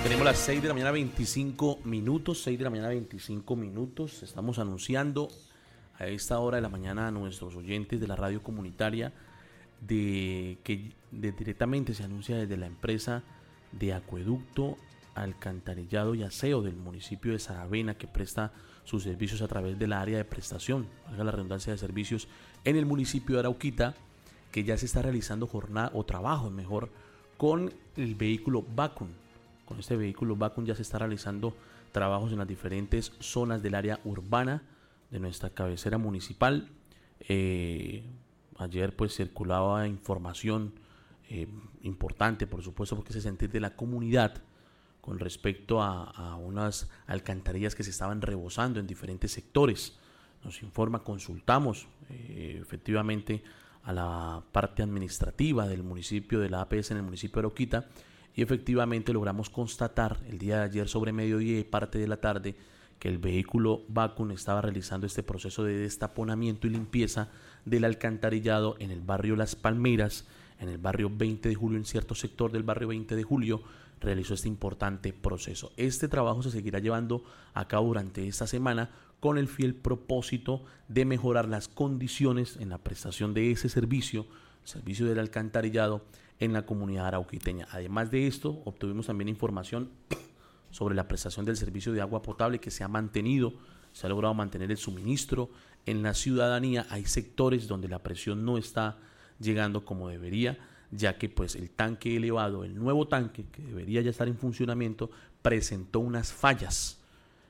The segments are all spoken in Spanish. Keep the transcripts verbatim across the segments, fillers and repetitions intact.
Tenemos las seis de la mañana veinticinco minutos, seis de la mañana veinticinco minutos. Estamos anunciando a esta hora de la mañana a nuestros oyentes de la radio comunitaria de que de, directamente se anuncia desde la empresa de acueducto, alcantarillado y aseo del municipio de Saravena, que presta sus servicios a través del área de prestación, valga la redundancia, de servicios en el municipio de Arauquita, que ya se está realizando jornada o trabajo mejor con el vehículo Vacun. Con este vehículo Vacun ya se está realizando trabajos en las diferentes zonas del área urbana de nuestra cabecera municipal. Eh, ayer pues circulaba información eh, importante, por supuesto, porque ese sentir de la comunidad con respecto a, a unas alcantarillas que se estaban rebosando en diferentes sectores. Nos informa, consultamos eh, efectivamente a la parte administrativa del municipio de la A P S en el municipio de Arauquita, y efectivamente logramos constatar el día de ayer sobre mediodía y parte de la tarde que el vehículo Vacun estaba realizando este proceso de destaponamiento y limpieza del alcantarillado en el barrio Las Palmeras, en el barrio veinte de julio, en cierto sector del barrio veinte de julio, realizó este importante proceso. Este trabajo se seguirá llevando a cabo durante esta semana con el fiel propósito de mejorar las condiciones en la prestación de ese servicio, servicio del alcantarillado en la comunidad arauquiteña. Además de esto, obtuvimos también información sobre la prestación del servicio de agua potable, que se ha mantenido, se ha logrado mantener el suministro en la ciudadanía. Hay sectores donde la presión no está llegando como debería, ya que pues el tanque elevado, el nuevo tanque que debería ya estar en funcionamiento, presentó unas fallas.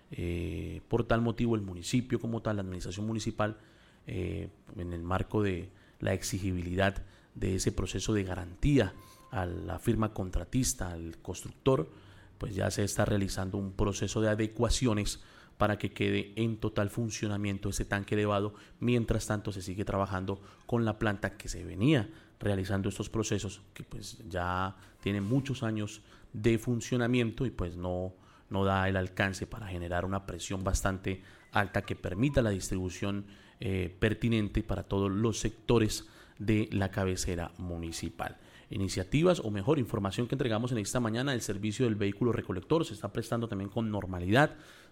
Eh, por tal motivo el municipio como tal, la administración municipal, eh, en el marco de la exigibilidad de ese proceso de garantía a la firma contratista, al constructor, pues ya se está realizando un proceso de adecuaciones para que quede en total funcionamiento ese tanque elevado. Mientras tanto se sigue trabajando con la planta que se venía realizando estos procesos, que pues ya tiene muchos años de funcionamiento y pues no, no da el alcance para generar una presión bastante alta que permita la distribución eh, pertinente para todos los sectores de la cabecera municipal. Iniciativas, o mejor, información que entregamos en esta mañana: el servicio del vehículo recolector se está prestando también con normalidad.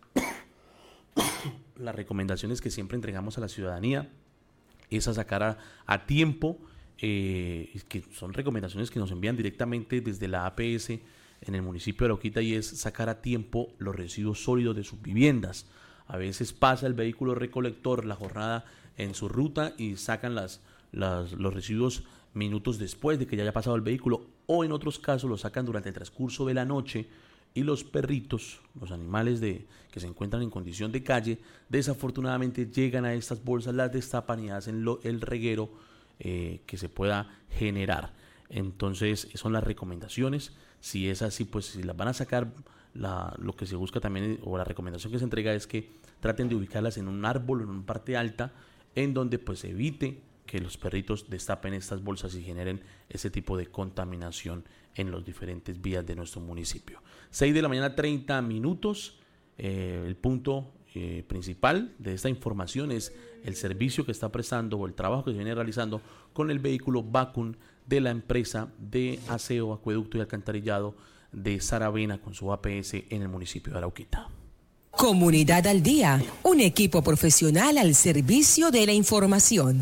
Las recomendaciones que siempre entregamos a la ciudadanía es a sacar a, a tiempo, eh, que son recomendaciones que nos envían directamente desde la A P S en el municipio de Arauquita, y es sacar a tiempo los residuos sólidos de sus viviendas. A veces pasa el vehículo recolector la jornada en su ruta y sacan las Las, los residuos minutos después de que ya haya pasado el vehículo, o en otros casos los sacan durante el transcurso de la noche, y los perritos, los animales de, que se encuentran en condición de calle, desafortunadamente llegan a estas bolsas, las destapan y hacen lo, el reguero eh, que se pueda generar. Entonces son las recomendaciones. Si es así, pues si las van a sacar, la, lo que se busca también, o la recomendación que se entrega, es que traten de ubicarlas en un árbol, en una parte alta, en donde pues evite que los perritos destapen estas bolsas y generen ese tipo de contaminación en las diferentes vías de nuestro municipio. seis de la mañana, treinta minutos. Eh, el punto eh, principal de esta información es el servicio que está prestando, o el trabajo que se viene realizando con el vehículo Vacun de la empresa de aseo, acueducto y alcantarillado de Saravena, con su A P S en el municipio de Arauquita. Comunidad al Día, un equipo profesional al servicio de la información.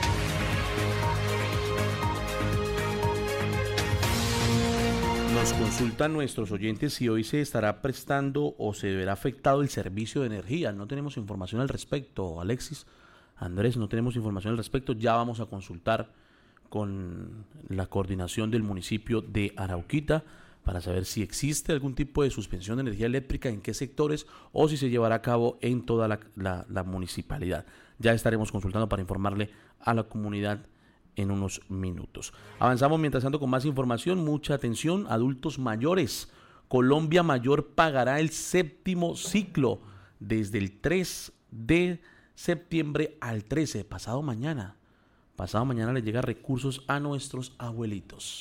Nos consultan nuestros oyentes si hoy se estará prestando o se verá afectado el servicio de energía. No tenemos información al respecto, Alexis, Andrés, no tenemos información al respecto. Ya vamos a consultar con la coordinación del municipio de Arauquita para saber si existe algún tipo de suspensión de energía eléctrica, en qué sectores, o si se llevará a cabo en toda la, la, la municipalidad. Ya estaremos consultando para informarle a la comunidad en unos minutos. Avanzamos mientras tanto con más información. Mucha atención, adultos mayores. Colombia Mayor pagará el séptimo ciclo desde el tres de septiembre al trece, pasado mañana. Pasado mañana le llega recursos a nuestros abuelitos.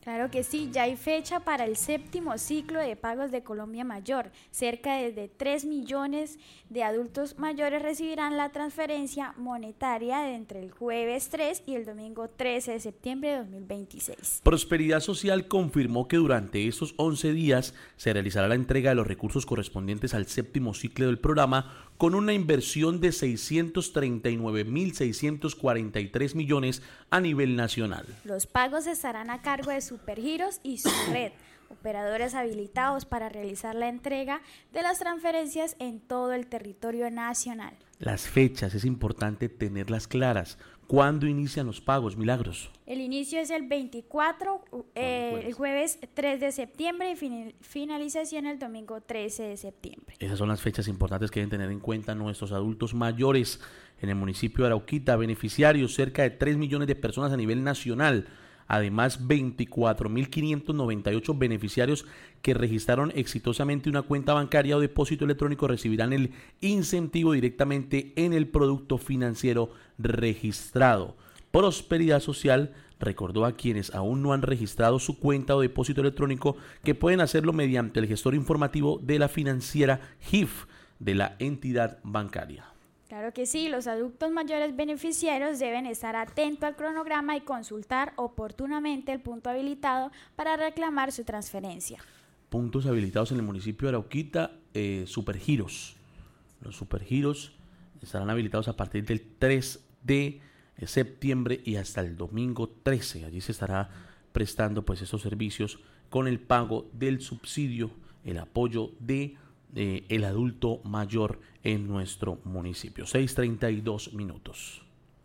Claro que sí, ya hay fecha para el séptimo ciclo de pagos de Colombia Mayor. Cerca de tres millones de adultos mayores recibirán la transferencia monetaria entre el jueves tres y el domingo trece de septiembre de dos mil veintiséis. Prosperidad Social confirmó que durante estos once días se realizará la entrega de los recursos correspondientes al séptimo ciclo del programa con una inversión de seiscientos treinta y nueve mil seiscientos cuarenta y tres millones a nivel nacional. Los pagos estarán a cargo de Supergiros y su red, operadores habilitados para realizar la entrega de las transferencias en todo el territorio nacional. Las fechas es importante tenerlas claras. ¿Cuándo inician los pagos, Milagros? El inicio es el veinticuatro, eh, el jueves tres de septiembre y fin, finalización el domingo trece de septiembre. Esas son las fechas importantes que deben tener en cuenta nuestros adultos mayores en el municipio de Arauquita. Beneficiarios, cerca de tres millones de personas a nivel nacional. Además, veinticuatro mil quinientos noventa y ocho beneficiarios que registraron exitosamente una cuenta bancaria o depósito electrónico recibirán el incentivo directamente en el producto financiero registrado. Prosperidad Social recordó a quienes aún no han registrado su cuenta o depósito electrónico que pueden hacerlo mediante el gestor informativo de la financiera G I F de la entidad bancaria. Claro que sí, los adultos mayores beneficiarios deben estar atentos al cronograma y consultar oportunamente el punto habilitado para reclamar su transferencia. Puntos habilitados en el municipio de Arauquita, eh, Supergiros. Los Supergiros estarán habilitados a partir del tres de septiembre y hasta el domingo trece. Allí se estará prestando pues estos servicios con el pago del subsidio, el apoyo de eh, el adulto mayor en nuestro municipio. seis treinta y dos minutos.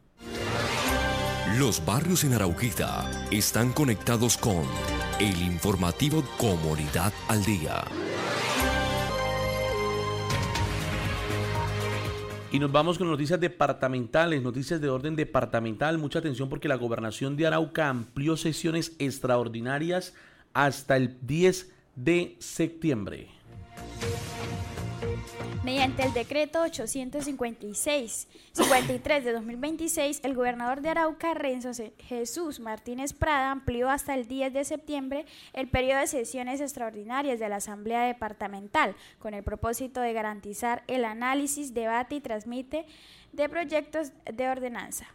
Los barrios en Arauquita están conectados con el informativo Comunidad al Día. Y nos vamos con noticias departamentales, noticias de orden departamental. Mucha atención porque la gobernación de Arauca amplió sesiones extraordinarias hasta el diez de septiembre. Mediante el decreto ochocientos cincuenta y seis cincuenta y tres de dos mil veintiséis, el gobernador de Arauca, Renzo Jesús Martínez Prada, amplió hasta el diez de septiembre el periodo de sesiones extraordinarias de la Asamblea Departamental, con el propósito de garantizar el análisis, debate y trámite de proyectos de ordenanza.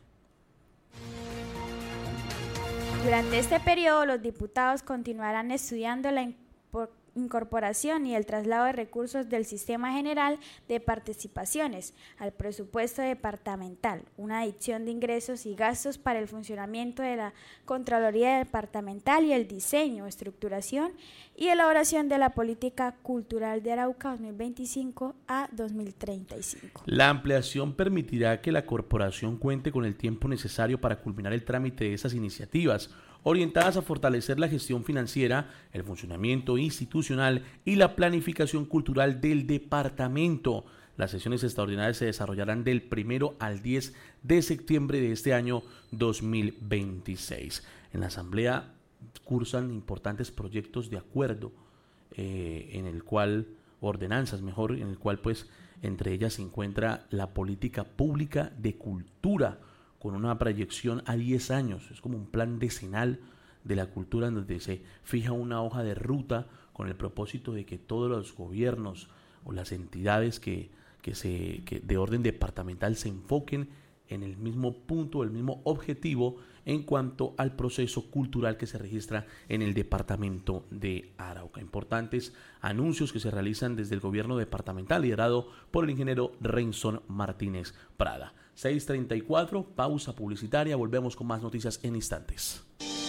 Durante este periodo, los diputados continuarán estudiando la importancia incorporación y el traslado de recursos del Sistema General de Participaciones al presupuesto departamental, una adición de ingresos y gastos para el funcionamiento de la Contraloría Departamental y el diseño, estructuración y elaboración de la Política Cultural de Arauca dos mil veinticinco a dos mil treinta y cinco. La ampliación permitirá que la corporación cuente con el tiempo necesario para culminar el trámite de esas iniciativas, orientadas a fortalecer la gestión financiera, el funcionamiento institucional y la planificación cultural del departamento. Las sesiones extraordinarias se desarrollarán del primero al diez de septiembre de este año dos mil veintiséis. En la asamblea cursan importantes proyectos de acuerdo, eh, en el cual, ordenanzas mejor, en el cual pues entre ellas se encuentra la política pública de cultura, con una proyección a diez años. Es como un plan decenal de la cultura en donde se fija una hoja de ruta con el propósito de que todos los gobiernos o las entidades que, que se, que de orden departamental se enfoquen en el mismo punto, el mismo objetivo en cuanto al proceso cultural que se registra en el departamento de Arauca. Importantes anuncios que se realizan desde el gobierno departamental liderado por el ingeniero Renzo Martínez Prada. seis treinta y cuatro, pausa publicitaria, volvemos con más noticias en instantes.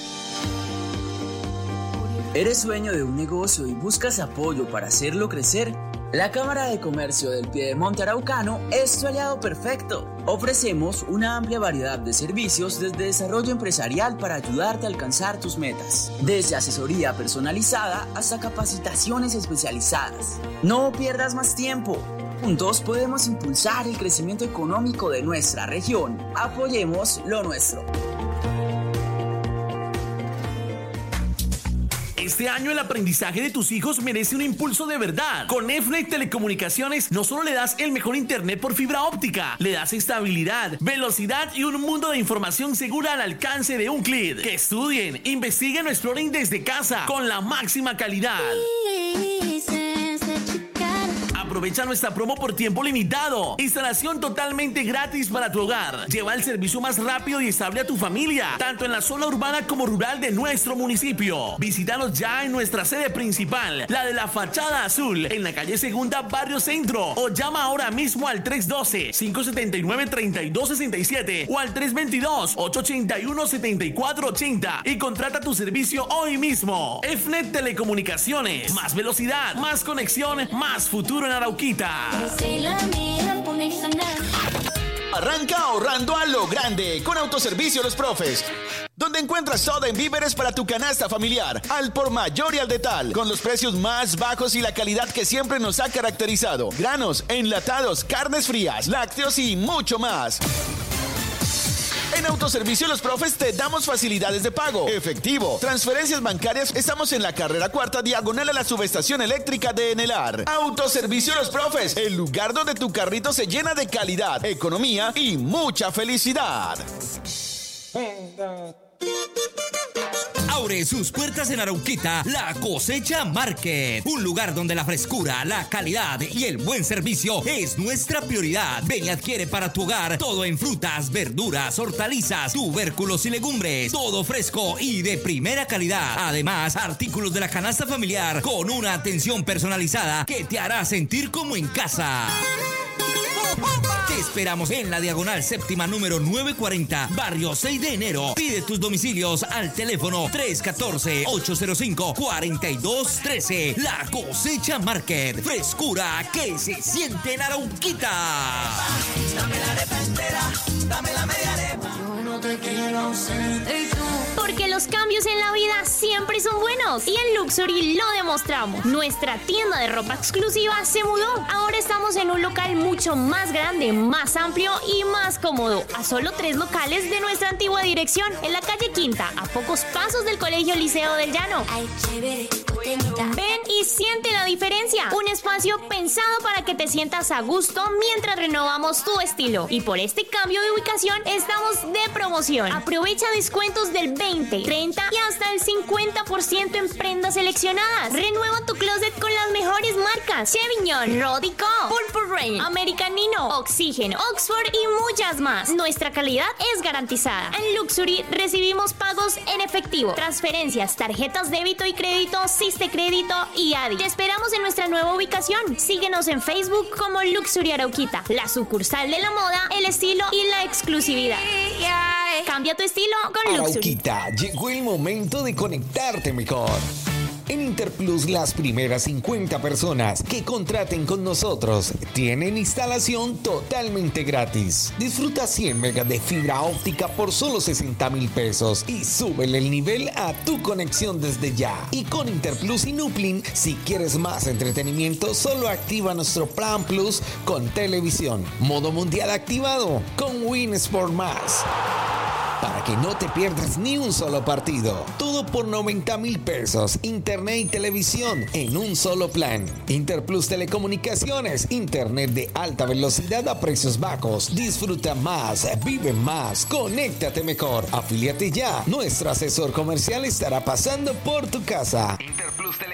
¿Eres dueño de un negocio y buscas apoyo para hacerlo crecer? La Cámara de Comercio del Piedemonte Araucano es tu aliado perfecto. Ofrecemos una amplia variedad de servicios desde desarrollo empresarial para ayudarte a alcanzar tus metas, desde asesoría personalizada hasta capacitaciones especializadas. No pierdas más tiempo. Juntos podemos impulsar el crecimiento económico de nuestra región. Apoyemos lo nuestro. Este año el aprendizaje de tus hijos merece un impulso de verdad. Con EFNET Telecomunicaciones no solo le das el mejor internet por fibra óptica, le das estabilidad, velocidad y un mundo de información segura al alcance de un clic. Que estudien, investiguen o exploren desde casa con la máxima calidad. Aprovecha nuestra promo por tiempo limitado. Instalación totalmente gratis para tu hogar. Lleva el servicio más rápido y estable a tu familia, tanto en la zona urbana como rural de nuestro municipio. Visítanos ya en nuestra sede principal, la de la Fachada Azul, en la calle Segunda, Barrio Centro, o llama ahora mismo al tres uno dos, cinco siete nueve, tres dos seis siete o al tres dos dos, ocho ocho uno, siete cuatro ocho cero y contrata tu servicio hoy mismo. EFNET Telecomunicaciones. Más velocidad, más conexión, más futuro en Arauquita. Arranca ahorrando a lo grande con Autoservicio Los Profes, donde encuentras todo en víveres para tu canasta familiar, al por mayor y al detal, con los precios más bajos y la calidad que siempre nos ha caracterizado. Granos, enlatados, carnes frías, lácteos y mucho más. En Autoservicio Los Profes te damos facilidades de pago, efectivo, transferencias bancarias. Estamos en la carrera cuarta, diagonal a la subestación eléctrica de Enelar. Autoservicio Los Profes, el lugar donde tu carrito se llena de calidad, economía y mucha felicidad. Abre sus puertas en Arauquita La Cosecha Market, un lugar donde la frescura, la calidad y el buen servicio es nuestra prioridad. Ven y adquiere para tu hogar todo en frutas, verduras, hortalizas, tubérculos y legumbres, todo fresco y de primera calidad. Además, artículos de la canasta familiar con una atención personalizada que te hará sentir como en casa. Te esperamos en la diagonal séptima número novecientos cuarenta, barrio seis de enero. Pide tus domicilios al teléfono tres uno cuatro, ocho cero cinco, cuatro dos uno tres. La Cosecha Market, frescura que se siente en Arauquita. Dame la arrepentera, dame la media arepa. Yo no te quiero ausente. Porque los cambios en la vida siempre son buenos y en Luxury lo demostramos. Nuestra tienda de ropa exclusiva se mudó. Ahora estamos en un local mucho más grande, más amplio y más cómodo. A solo tres locales de nuestra antigua dirección, en la calle Quinta, a pocos pasos del Colegio Liceo del Llano. Ay, chévere. Ven y siente la diferencia. Un espacio pensado para que te sientas a gusto mientras renovamos tu estilo. Y por este cambio de ubicación estamos de promoción. Aprovecha descuentos del veinte, treinta y hasta el cincuenta por ciento en prendas seleccionadas. Renueva tu closet con las mejores marcas: Chevignon, Rodico, Purple Rain, Americanino, Oxygen, Oxford y muchas más. Nuestra calidad es garantizada. En Luxury recibimos pagos en efectivo, transferencias, tarjetas débito y crédito, Crédito y Adi. Te esperamos en nuestra nueva ubicación. Síguenos en Facebook como Luxury Arauquita, la sucursal de la moda, el estilo y la exclusividad. Cambia tu estilo con Luxury. Arauquita, llegó el momento de conectarte mejor. En Interplus, las primeras cincuenta personas que contraten con nosotros tienen instalación totalmente gratis. Disfruta cien megas de fibra óptica por solo sesenta mil pesos y súbele el nivel a tu conexión desde ya. Y con Interplus y Nuplin, si quieres más entretenimiento, solo activa nuestro Plan Plus con televisión. Modo mundial activado con Win Sport Más. Para que no te pierdas ni un solo partido. Todo por noventa mil pesos. Internet y televisión en un solo plan. Interplus Telecomunicaciones. Internet de alta velocidad a precios bajos. Disfruta más. Vive más. Conéctate mejor. Afíliate ya. Nuestro asesor comercial estará pasando por tu casa. Interplus